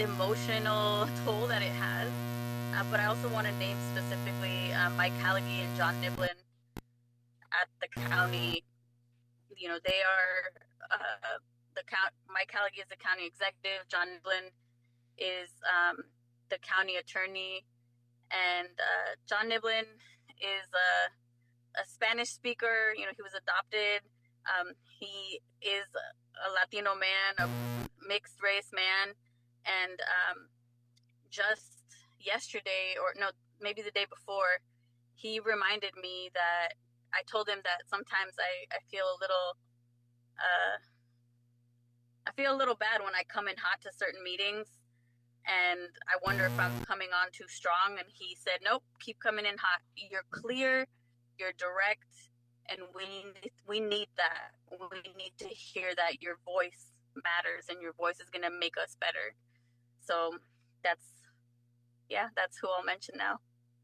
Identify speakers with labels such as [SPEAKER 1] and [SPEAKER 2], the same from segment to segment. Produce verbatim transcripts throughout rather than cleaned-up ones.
[SPEAKER 1] emotional toll that it has. Uh, but I also want to name specifically uh, Mike Hallegi and John Niblin at the county. You know, they are uh, the count. Mike Hallegi is the county executive. John Niblin is um, the county attorney, and uh, John Niblin is a, a Spanish speaker. You know, he was adopted. Um, he is a Latino man, a mixed race man, and um, just yesterday, or no, maybe the day before, he reminded me that I told him that sometimes I, I feel a little, uh, I feel a little bad when I come in hot to certain meetings, and I wonder if I'm coming on too strong. And he said, "Nope, keep coming in hot. You're clear, you're direct, and we we need that. We need to hear that your voice matters, and your voice is going to make us better." So that's yeah, that's who I'll mention now.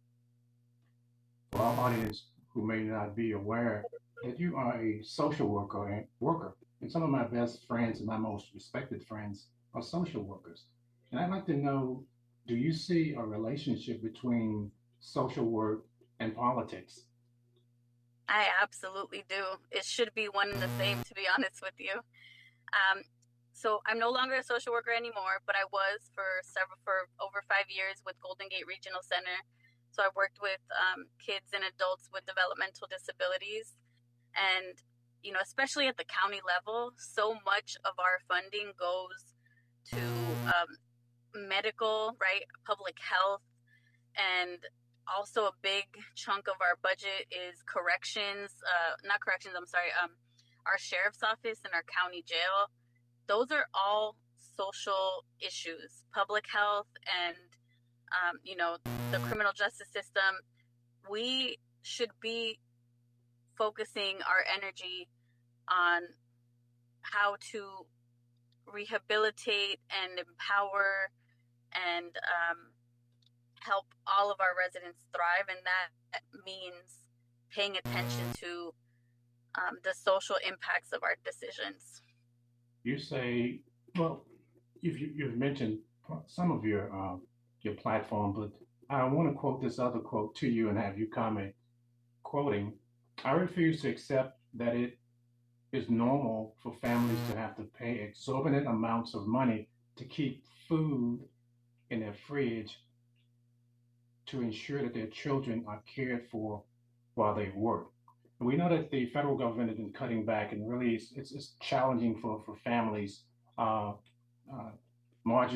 [SPEAKER 2] For our audience who may not be aware that you are a social worker and worker, and some of my best friends and my most respected friends are social workers. And I'd like to know, do you see a relationship between social work and politics?
[SPEAKER 1] I absolutely do. It should be one and the same, to be honest with you. Um, so I'm no longer a social worker anymore, but I was for several for over five years with Golden Gate Regional Center. So I worked with um, kids and adults with developmental disabilities, and you know, especially at the county level, so much of our funding goes to um, medical, right, public health, and also a big chunk of our budget is corrections, uh, not corrections, I'm sorry, um, our sheriff's office and our county jail. Those are all social issues, public health, and um, you know, the criminal justice system. We should be focusing our energy on how to rehabilitate and empower and um, help all of our residents thrive, and that means paying attention to um, the social impacts of our decisions.
[SPEAKER 2] You say, well, you've, you've mentioned some of your uh, your platform, but I want to quote this other quote to you and have you comment. Quoting, I refuse to accept that it is normal for families to have to pay exorbitant amounts of money to keep food in their fridge to ensure that their children are cared for while they work. And we know that the federal government has been cutting back, and really it's, it's, it's challenging for, for families. Uh, uh, margin